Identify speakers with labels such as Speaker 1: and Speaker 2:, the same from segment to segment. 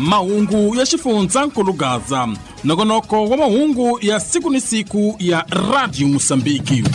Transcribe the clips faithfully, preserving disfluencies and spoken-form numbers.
Speaker 1: mahungu ya xifundzankulu Gaza, nongonoko wa mahungu ya siku ni siku ya Radio Mosambiki.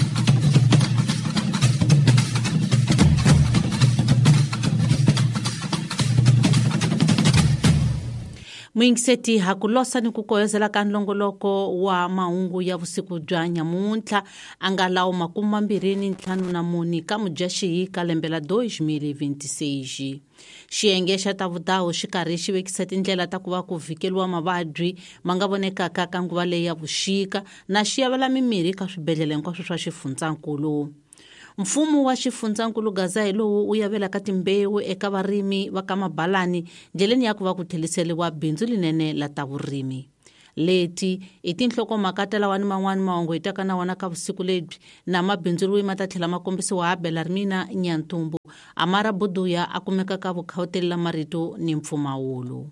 Speaker 2: Mwingiseti hakulosa ni kukoyezela ka nlongoloko wa mahungu ya vusiku bya nyamuntla angalawo makumi mambiri ni ntlhanu na mune ka Mudyaxihi ka lembe la dois mil e vinte e seis. Xiyenge xa tavudawu xi karhi xi vekisa tindlela ta ku va ku vhikeliwa mavabyi ma nga vonekaka ka nguva leyi ya vuxika na xiyavela mimirhi ka swibedhlele hinkwaswo swa xifundzankulu. Mfumo wa xifundzankulu Gaza hi lowu u yavelaka timbewu eka varimi va ka Mabalani ndleleni ya ku va ku tlheliseliwa bindzu linene la ta vurimi. Leti i tinhlokomhaka ta lawa ni man'wani mahungu hi taka na wona ka vusiku lebyi na mabindzuriwi ma ta tlhela ma kombisiwa ha Belarmina Nyantumbu Amara Buduya a kumeka ka Vukhawuteli la marito ni mpfumawulo.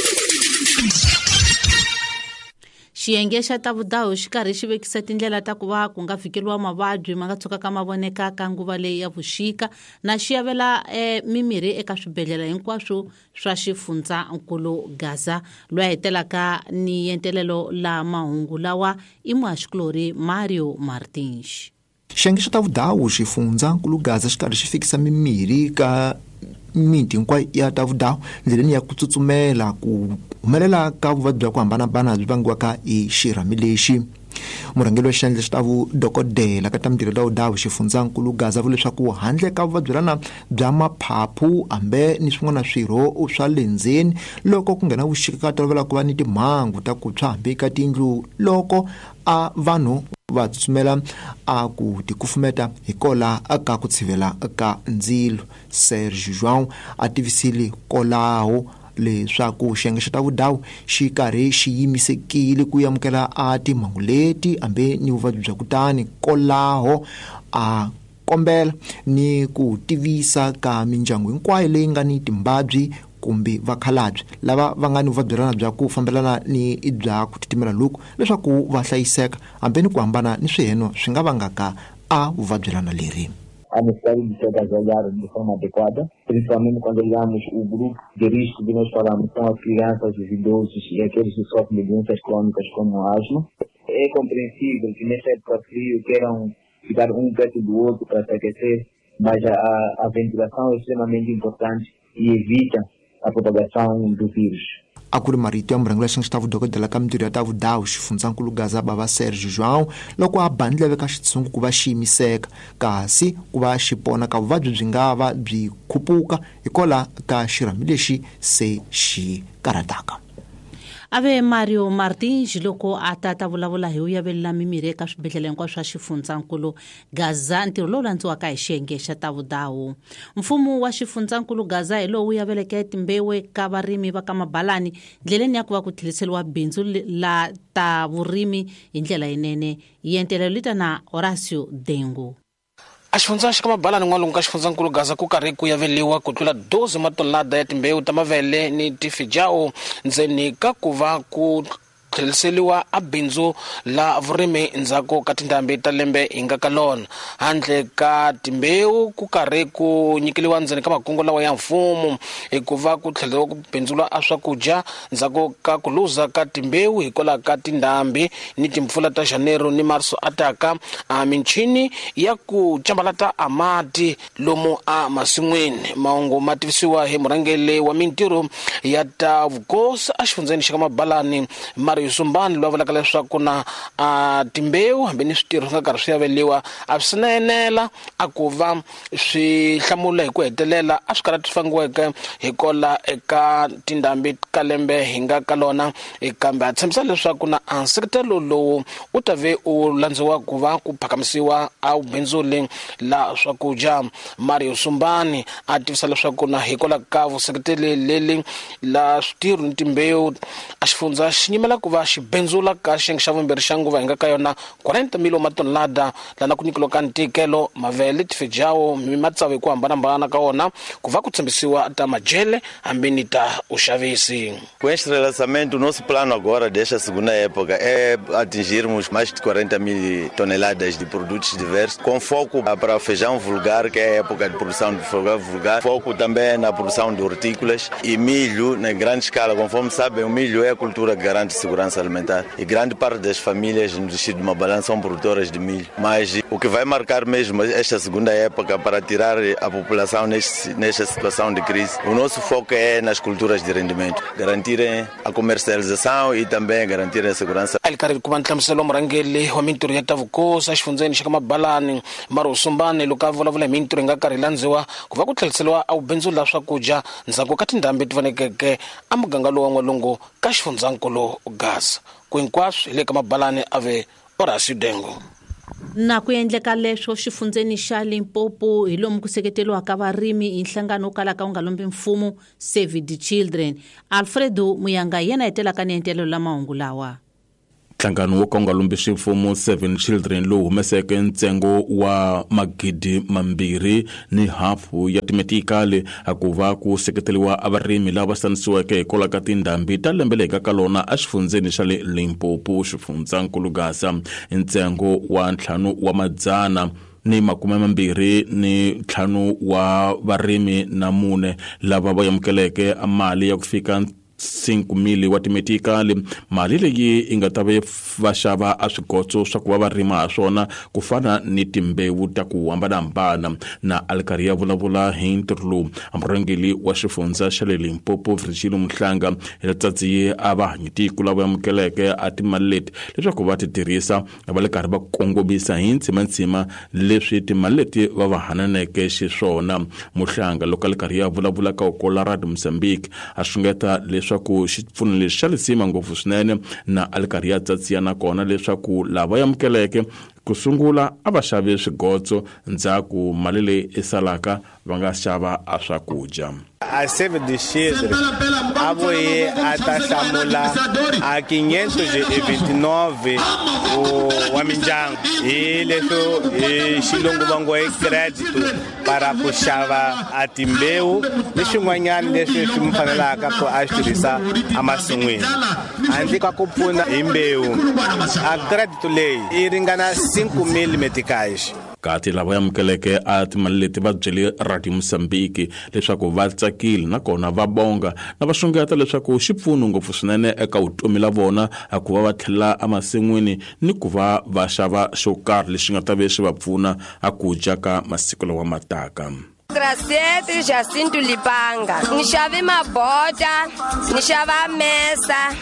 Speaker 2: Xiyenge xa tavudawu xi karhi xi vekisa tindlela ta ku va ku nga fikeliwa mavabyi ma nga tshukaka ma voneka ka nguva leyi ya vuxika na xiyavela eh, mimirhi eka swibedhlele hinkwaswo swa xifundzankulu Gaza. Loyi hetelaka ni yentelelo la mahungu lawa i muhaxikulori Mario Martins.
Speaker 3: Xiyenge xa tavudawu xifundzankulu Gaza xi karhi xi fikisa mimirhi ka miti hinkwayo ya tavudawu ndleleni ya ku tsutsumela ku humelela ka vuvabyi bya ku hambanahambana byi vangiwaka hi xirhami lexi. Murhangeri wa xandla xa tavu dokodela ka ta mintirho tavudawu xifundzankulu Gaza vule leswaku handle ka vuvabyi lana bya maphaphu ambe ni swin'wana swirho swa le ndzeni loko ku nghena vuxika ka tolovela ku va ni timhangu ta ku tshwa hambi ka tindlu loko a vanhu va tsutsumela a ku tikufumeta hi kola aka ku tshivela ka ndzilo. Serge João a tivisile kolaho leswaku xiyenge xa tavudawu xi karhi xi yimisekile ku yamukela a timhangu leti ambe ni vuvabyi bya kutani kolaho a kombela ni ku tivisa ka mindyangu hinkwayo leyi nga ni timbabyi kumbe vakhalabyi lava va nga ni vuvabyi rana bya ku fambelana ni bya ku titimela loku leswaku va hlayiseka hambi ni ku hambana ni swiheno swi nga vangaka a vuvabyi rana leri.
Speaker 4: A necessidade de ser trabalhado de forma adequada, principalmente quando olhamos o grupo de risco que nós falamos, são as crianças, os idosos e aqueles que sofrem de doenças crônicas como asma. É compreensível que nesta época frio queiram ficar um perto do outro para se aquecer, mas a, a ventilação é extremamente importante e evita a propagação do vírus.
Speaker 3: A ku ri marito ya murhangeri wa xitava dokodela ka mintirho ya tavudawu xifundzankulu Gaza bava Serge João loko a bandla veka xitshungu ku va xiyimiseka kasi ku va xipona ka vuvabyi byi nga va byi khupuka hikola ka xirhami lexi se xi karataka.
Speaker 2: Ave Mario Martins loko atata vulavula hi uyavelela mimirhi eka swibedhlele hinkwaswo swa xifundzankulu Gaza ntirho lowu landziwaka hi xiyenge xa tavudawu. Mfumo wa xifundzankulu Gaza hi lowu yaveleke timbewu ka varimi va ka Mabalani ndleleni ya ku va ku tlheliseliwa bindzu la ta vurimi hi ndlela yinene. Yentelelo lita na Horacio Dengo.
Speaker 5: A xifundza xa Mabalani n'walungu ka xifundzankulu Gaza ku karhi ku yaveliwa ku tlula doze matonelada ya timbewu ta mavele ni tifijao ndzeni ka ku va ku tlheliseliwa a bindzu la vurimi ndzhaku ka tindhambi ta lembe hi nga ka lona. Handle ka timbewu ku karhi ku nyikeliwa ndzeni ka makungu lawa ya mfumo hikuva ku tlheliwa ku bindzula a swakudya ndzhaku ka ku luza ka timbewu hikola ka tindhambi ni timpfula ta Janeiro ni Marso ataka a minchini ya ku cambalata a mati lomu a masin'wini. Mahungu ma tivisiwa hi murhangeri wa mintirho ya ta vukosi a xifundzeni xa Mabalani Mario Sumbani loyi a vulaka leswaku na uh, timbewu hambi ni switirho swi nga karhi swi yaveliwa a swi na enela a ku va swi hlamula hi ku hetelela a swi karhi tifangiweke hikola eka tindhambi ka lembe hi nga ka lona kambe a tshembisa leswaku na anseketelo lowu u ta ve u landziwa ku va ku phakamisiwa a ubindzuli la swakudya. Mario Sumbani a tivisa leswaku na hikola ka vuseketeli leli la switirho ni timbewu a xifundza xi nyimela ku va xibenzula ka xiyenge xa vumbirhi xa nguva hi nga ka yona quarenta mili wa matonelada lana ku nyikeliwa ka ntikelo mavele tifejawo matsavu hi ku hambanahambana ka wona ku va ku tshembisiwa ta majele hambini ta uxavisi.
Speaker 6: Com este relançamento, o nosso plano agora desta segunda época é atingirmos mais de quarenta mil toneladas de produtos diversos, com foco para o feijão vulgar, que é a época de produção de feijão vulgar, foco também na produção de hortícolas e milho na grande escala. Conforme sabem, o milho é a cultura que garante segurança alimentar e grande parte das famílias no distrito de Mabalã são produtoras de milho. Mas o que vai marcar mesmo esta segunda época para tirar a população neste, nesta situação de crise, o nosso foco é nas culturas de rendimento, garantirem a comercialização e também garantirem a segurança.
Speaker 5: Alkarhi ku va nthlamuselo murhangeli wa mintirho ya ta vukosi exifundzeni xa ka Mabalani Maro Sumbane loko a vulavula hi mintirho nga karhi landziwa ku va ku tlheriseliwa a vubindzu la swakudya ndzhaku ka tindhambi ti fanekeke a muganga lowu wa N'walungu ka xifundzankulu Gaza. Ku hinkwaswo hi le ka Mabalani ave Horacio Dengo.
Speaker 2: Na ku endleka leswo xifundzeni xa Limpopo hi lomu ku seketeliwaka varimi hi nhlangano wo kalaka wu nga lombi mfumo Save the Children. Alfredo Muyanga yena hetelaka ni entelelo la mahungu lawa.
Speaker 1: Nhlangano wo ka wu nga lombi ximfumo Seven Children lowu humeseke ntsengo wa magidi mambirhi ni hafu ya timetikali a ku va ku seketeliwa avarimi lava sanisiweke hi kola ka tindhambi ta lembe leyi ka lona a xifundzeni xa le Limpopo xifundzankulu Gaza. Ntsengo wa ntlhanu wa madzana ni makume mambirhi ni ntlhanu wa varimi na mune lava va yamukeleke mali ya ku fika cinco mili wa timetikali. Mali leyi inga ta va xava a swigotso swa ku va va rima ha swona ku fana ni timbewu ta ku hambanahambana. Na Alkarhi ya vulavula hi ntirho lowu amurhangeli wa xifundza xa le Limpopo Virgilio Mhlanga hi tsatsiye a vahanyitiko lava yamukeleke a timali leti leswaku va ti tirhisa va le karhi va kongomisa hi ntsimantsima leswi timali leti va va hananeke xiswona. Mhlanga loko Alkarhi ya vulavula ka Okola Radio Mozambique a xungeta leswi ku xipfuno lexi xa lisima ngopfu swinene. Na Alkarhi ya tsatsiya na kona leswaku lava yamukeleke ku sungula a va xave swigotso ndzhaku mali leyi isalaka va nga xava a swakudya.
Speaker 7: A Save the Children a voye a ta hlamula a quinhentos e vinte e nove wa mindyangu hi leswo hi xilungu va ngo i crédito para ku xava a timbewu ni swin'wanyana leswi swi mi fanelaka ku a swi tirhisa emasin'wini handle ka ku pfuna hi mbewu. A crédito leyi yi ringana cinco mil meticais.
Speaker 1: Kati lava yamukeleke a timali leti va byele Radio Mozambique leswaku va tsakile na kona va bonga na va xungeta leswaku xipfuno ngopfu swinene eka vutomi la vona a ku va va tlhela emasin'wini ni ku va va xava xo karhi lexi nga ta ve xi va pfuna a ku dya ka masiku lawa mataka.
Speaker 8: Graciete Jacinto Lipanga. Ni xave mabota, ni xava mesa,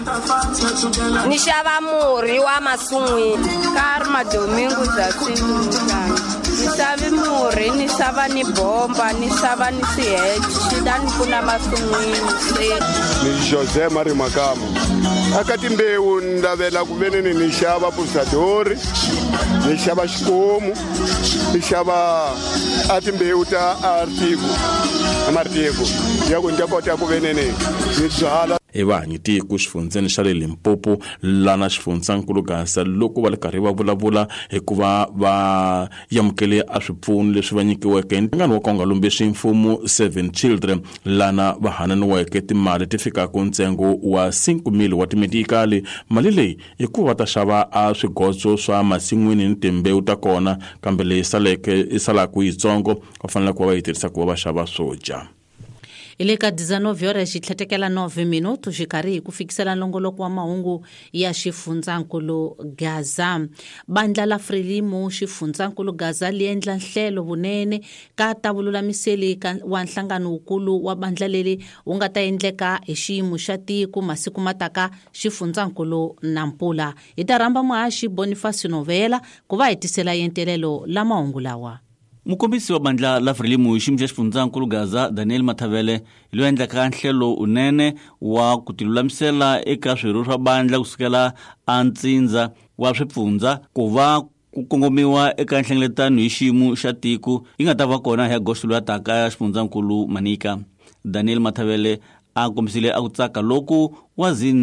Speaker 8: ni xava murhi wa masun'wini.
Speaker 9: Karma Domingo Jacinto Lipanga. Ni xave murhi, ni xava ni bomba, ni xava ni siheti, xi ta ni pfuna masun'wini.
Speaker 10: Ni José Mari Makama. Aka timbewu ni lavela ku veni ni xava pulsadori, ni xava xikomu, ni xava a timbewu ta artigo amartigo ya ku ndya kota ku venene ni byala
Speaker 1: e vahanyitiko xifundzeni xa le Limpopo lana xifundzankulu Gaza loko va le karhi va vulavula hikuva va yamukele a swipfuno leswi va nyikiweke nhlangano wa ka wu nga lombi ximfumo Seven Children lana va hananiweke timali ti fikaka ntsengo wa cinco mili wa timetikali. Mali leyi hikuva ta xava a swigotso swa masin'wini ni timbewu ta kona kambe leyi saleke isalaku yitsongo va fanele ku va yi tirhisa ku va va xava swo dya.
Speaker 2: Ile ka dezenove horas xi tlhetekela nove minutos xikarhi hi ku fikisela nongoloko wa mahungu ya xifundzankulu Gaza. Bandla la Frelimo xifundzankulu Gaza li endla nhlelo vunene ka ta vululamiseli wa nhlangano wukulu wa bandla leri wu nga ta endleka hi xiyimo xa tiko masiku mataka xifundzankulu Nampula. Hi ta rhamba muhaxi Boniface Novela ku va hetisela yentelelo la mahungu lawa.
Speaker 11: Mukombisi wa bandla la Frelimo hi xiyimo xa xifundzankulu Gaza Daniel Mathavele lo endlaka nhlelo unene wa ku tilulamisela eka swirho swa bandla kusukela a ntsindza wa swipfundza ku va ku kongomiwa eka nhlengeletano hi xiyimo xa tiko yi nga ta va kona hi agosto loyi taka ya xifundzankulu Manika. Daniel Mathavele a kombisile a ku tsaka loku wazini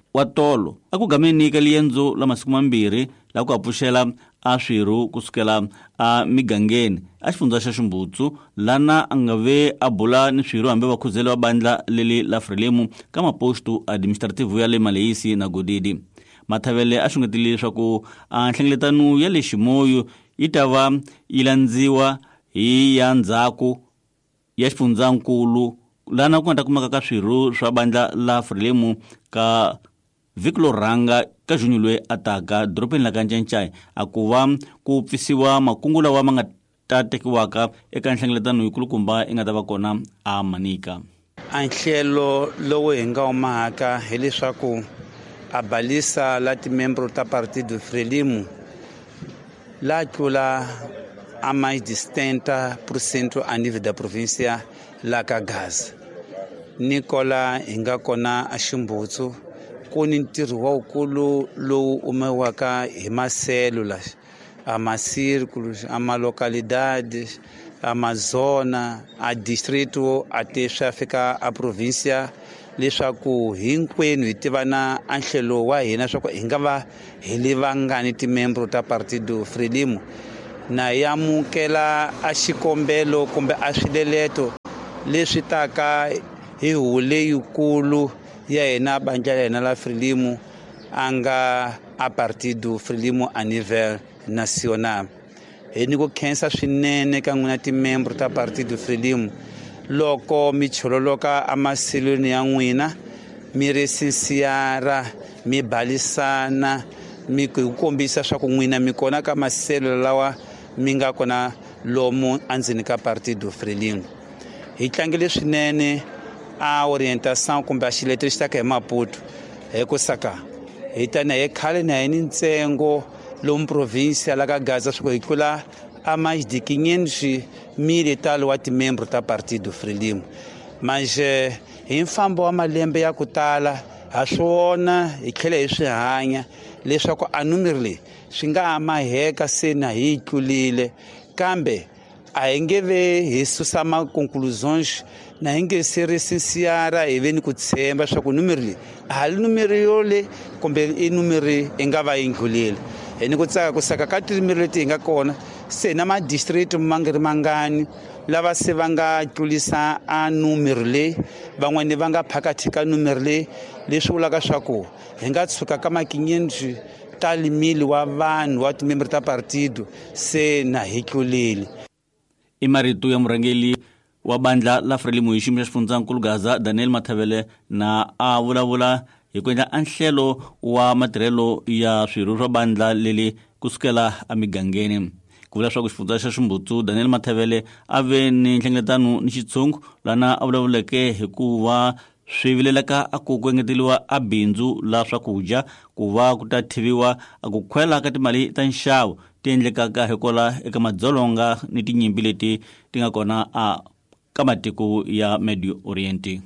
Speaker 11: wa tolo a ku gameni ka liendzo la masiku mambirhi la ku apfuxela a swirho kusukela a migangeni a xifundza xa Ximbutsu lana a nga ve a bula ni swirho hambi vakhuzeli va bandla leli la Frelimo ka mapostu administrative ya le Maleyisi na Godidi. Mathavele a xungetile leswaku a nhlengeletano ya le Ximoyo yi ta va yi landziwa hi ya ndzhaku ya xifundzankulu lana ku nga ta kumeka ka swirho swa bandla la Frelimo ka Viklo Ranga ka Juni loyi a taka doropeni la ka Ncencai a ku va ku pfisiwa makungu lawa ma nga ta tekiwaka eka nhlengeletano yikulukumba i nga ta va kona a Manika.
Speaker 12: A nhlelo lowu hi nga humaka hileswaku a balisa la timembro ta Partido Frelimo la tlula a mais de setenta por cento a nível da província la ka Gaza. Nicola hi nga kona a Ximbutsu ku ni ntirho wa ukulu lowu umekiwaka hi maselula a macírculos a malocalidades a mazona a distrito até swa fika a província leswaku hinkwenu hi tivana a nhlelo wa hina swa ku hi nga va hi le vangani timembro ta Partido Frelimo na yamukela a xikombelo kumbe a swileleto leswi taka hi huvo leyikulu ya hina bandla ya hina la Frelimo a nga a Partido Frelimo a nível nacional. Hi ni ku khensa swinene ka n'wina timembro ta Partido Frelimo loko mi chololoka a maseluleni ya n'wina mi resensiyara mi balisana mi ku kombisa swa ku n'wina mi kona ka maselula lawa mi nga kona lomu andzeni ka Partido Frelimo. Hi tlangile swinene a orientação kumbe a xiletelo xi taka hi Maputo hi ku saka hi tani hi khale na hi ni ntsengo lomu província la ka Gaza swi ku hi tlula a mais de quinhentos mil e tal wa timembro ta Partido Frelimo. Mas hi mfambo wa malembe ya ku tala ha swona hi tlhela hi swi hanya leswaku a numero leyi swi nga ha maheka se na hi tlulile kambe a hi nge ve hi susa ma-conclusões na hi nge se resensiyara hi ve ni ku tshemba swa ku numero leyi hali numero yole kumbe i numero i nga va yi ndlulile. Hi ni ku tsaka ku saka ka timero leti hi nga kona se na madistrict mangari mangani lava se va nga tlulisa a numero leyi van'wani va nga phakathi ka numero leyi leswi vulaka swa ku hi nga tshuka ka maquinhentos tali mili wa vanhu wa timembro ta partido se na hi tlulile.
Speaker 11: I marito ya murhangeli wa bandla la Frelimo hi xiyimo xa xifundzankulu Gaza Daniel Mathavele na a vulavula hi ku endla anhlelo wa matirhelo ya swirho swa bandla leli kusukela a migangeni. Ku vula swa ku xifundza xa Ximbutsu Daniel Mathavele a ve ni nhlengeletano ni xitshungu lana a vulavuleke hi ku va swi vileleka a ku ku engeteliwa a bindzu la swakudya ku va ku ta thiviwa a ku khwela ka timali ta nxavo ti endlekaka hikola eka madzolonga ni tinyimpi leti ti nga kona a ka matiko ya Medio Oriente.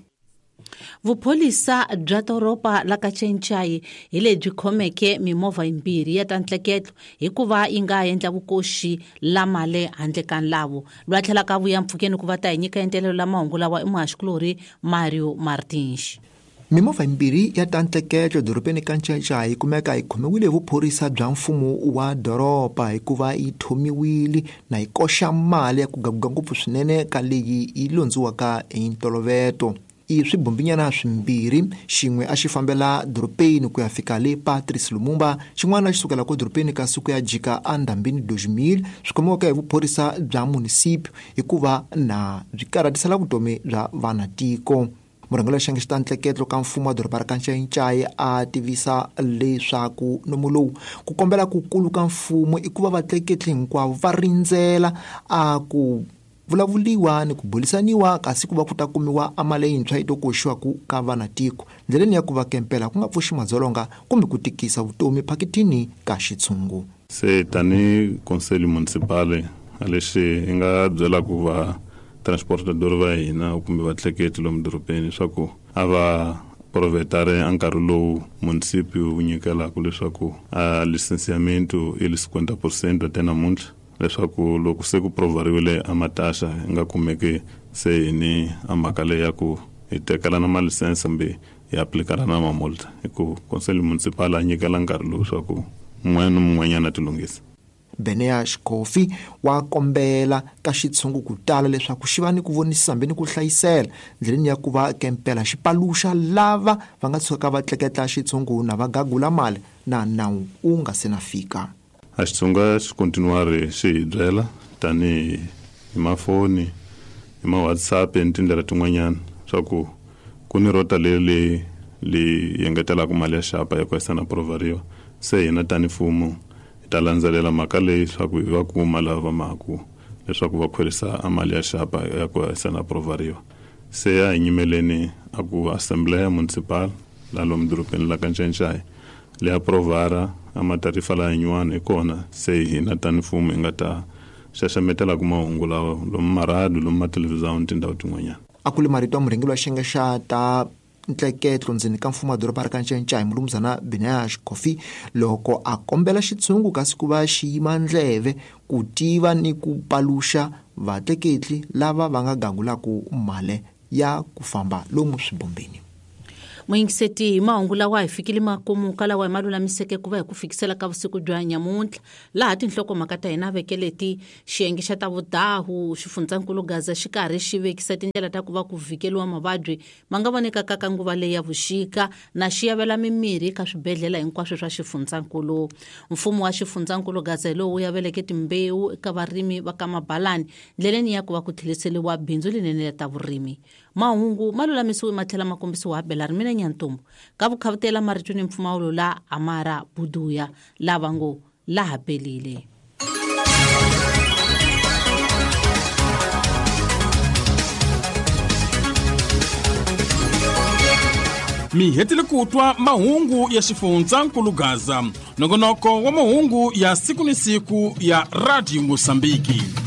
Speaker 2: Vupholisa bya toropa la ka Ncencai hi lebyi khomeke mimovha yimbirhi ya ta ntleketlo hikuva yi nga endla vukoxi la male handle ka nlavo lwa tlhela ka vuya mpfhukeni ku va ta hi nyika entelelo la mahungu lawa i muhaxikulori Mario Martins.
Speaker 3: Mimovha yimbirhi ya ta ntleketlo doropeni ka Ncencai yi kumeka yi khomiwile hi vuphorisa bya mfumo wa doropa hikuva yi thomiwile na yi koxa mali ya ku gaguga ngopfu swinene ka leyi yi londziwaka hi ntolovelo. I swibumbinyana swimbirhi xin'we a xi fambela doropeni ku ya fika le Patrice Lumumba xin'wana xi sukela ku doropeni ka suku ya jika a Ndhambini dois mil swi khomiwaka hi vuphorisa bya munisipyo hikuva na byi karhatisela vutomi bya vanatiko. Murhangeri wa xiyenge xa ntleketlo ka mfumo wa doroba ra ka Ncencai a tivisa leswaku nomu lowu ku kombela ku kulu ka mfumo i ku va vatleketli hinkwavo va rindzela a ku vulavuliwa ni ku bulisaniwa kasi ku va ku ta kumiwa amale yintshwa yi to koxiwaku ka vanatiko ndleleni ya ku va kempela ku nga pfuxi madzolonga kumbe ku tikisa vutomi phakithini ka xitshungu.
Speaker 13: Se tani Conselho Municipal alexi hi nga byela ku va transportador va hina kumbe vatleketli lomu doropeni swa ku a va provetare a nkarhi lowu munisipyo wu nyikelaka leswaku a licenciamento ili cinquenta por cento até namuntlha leswaku loko se ku provariwile a matasha hi nga kumeki se hi ni a mhaka leyi ya ku hi tekela na malisense mbe hi aplikara na mamulta hi ku konseli municipal a nyikela nkarhi lowu swa ku mun'wana na mun'wanyana ti lunghisa.
Speaker 3: Beneas Coffee wa kombela ka xitshungu ku tala leswaku xi va ni ku vonisisa hambi ni ku hlayisela ndleleni ya ku va kempela xi paluxa lava va nga tshuka va tleketla xitshungu na va gagula mali na nawu u nga se na fika.
Speaker 13: A xitshunga xi kontinuari xi hi byela tani hi mafoni hi ma WhatsApp ni tindlela tin'wanyana swa ku ku ni rota leyi leyi yengetelaka mali ya xapa ya ku yisa na provariwa se hina tani mfumo ta landzelela mhaka leyi swa ku va kuma lava maku leswaku va khwerisa mali ya xapa ya ku yisa na provariwa se ya hi nyimeleni a ku assembleya municipal la lomu dorobeni la ka Ncencayi le aprovara amatarifa la nyuwana ikona se hina tani mfumo nga ta xaxametela ku mahungu lawa lomu maradu lomu mathelevhizini tindhawu tin'wanyana.
Speaker 3: A ku le marito ya murhangeri wa xiyenge xa ta ntleketlo ndzeni ka mfumo wa doroba ra ka Ncencayi mulumzana Beneas Coffee loko a kombela xitshungu kasi ku va xi yima ndleve ku tiva ni ku paluxa vatleketli lava va nga gangulaku mali ya ku famba lomu swibombeni.
Speaker 2: Moyingiseti hi mahungu lawa hi fikile makumu ka lawa hi malulamiseke ku va hi ku fikisela ka vusiku bya nyamuntlha laha tinhloko mhaka ta hina veke leti xiyenge xa ta vudahu xifundzankulu Gaza xi karhi xi vekisa tindlela ta ku va ku vhikeliwa mavabyi ma nga vonekaka ka nguva leyi ya vuxika na xi yavela mimirhi ka swibedhlela hinkwaswo swa xifundzankulu. Mfumo wa xifundzankulu Gaza hi lowu ya veleke timbewu eka varimi va ka Mabalani ndleleni ya ku va ku tlheliseliwa bindzu linene ta vurimi. Mahungu malulamisiwe matlhela makombisiwa ha Bela Rimina Nyantumbu ka vukhavutela maritweni mpfumawulo la Amara Buduya lava ngo laha pelile.
Speaker 1: Mi hetile kutwa mahungu ya xifundzankulu Gaza, nongonoko wa mahungu ya siku ni siku ya Radio Mosambiki.